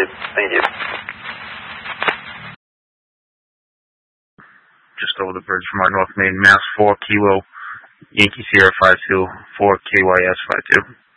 Noted. Thank you. Just over the bridge from our North Main, Mass 4 Kilo, Yankee Sierra 52, 4 KYS 52.